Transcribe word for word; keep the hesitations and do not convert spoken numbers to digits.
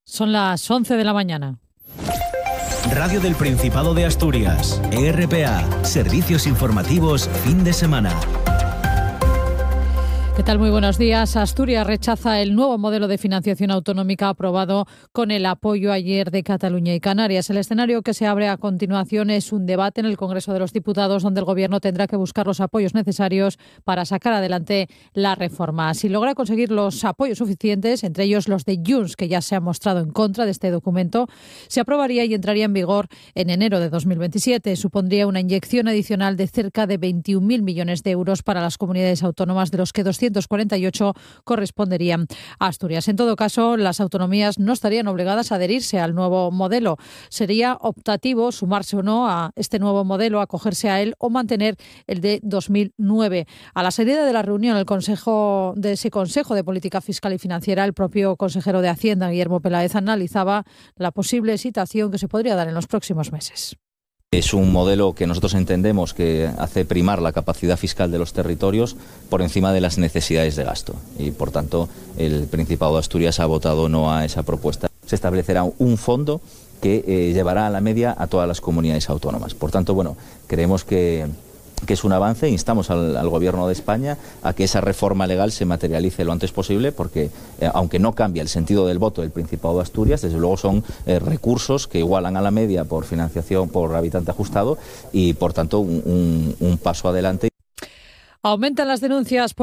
Son las once de la mañana. Radio del Principado de Asturias, E R P A, Servicios Informativos, fin de semana. ¿Qué tal? Muy buenos días. Asturias rechaza el nuevo modelo de financiación autonómica aprobado con el apoyo ayer de Cataluña y Canarias. El escenario que se abre a continuación es un debate en el Congreso de los Diputados donde el Gobierno tendrá que buscar los apoyos necesarios para sacar adelante la reforma. Si logra conseguir los apoyos suficientes, entre ellos los de Junts, que ya se ha mostrado en contra de este documento, se aprobaría y entraría en vigor en enero de dos mil veintisiete. Supondría una inyección adicional de cerca de veintiún mil millones de euros para las comunidades autónomas, de los que doscientos cuarenta y ocho corresponderían a Asturias. En todo caso, las autonomías no estarían obligadas a adherirse al nuevo modelo. Sería optativo sumarse o no a este nuevo modelo, acogerse a él o mantener el de dos mil nueve. A la salida de la reunión el consejo de ese Consejo de Política Fiscal y Financiera, el propio consejero de Hacienda, Guillermo Peláez, analizaba la posible situación que se podría dar en los próximos meses. Es un modelo que nosotros entendemos que hace primar la capacidad fiscal de los territorios por encima de las necesidades de gasto y, por tanto, el Principado de Asturias ha votado no a esa propuesta. Se establecerá un fondo que eh, llevará a la media a todas las comunidades autónomas. Por tanto, bueno, creemos que, que es un avance. Instamos al, al Gobierno de España a que esa reforma legal se materialice lo antes posible porque, eh, aunque no cambia el sentido del voto del Principado de Asturias, desde luego son eh, recursos que igualan a la media por financiación por habitante ajustado y, por tanto, un, un, un paso adelante. Aumentan las denuncias por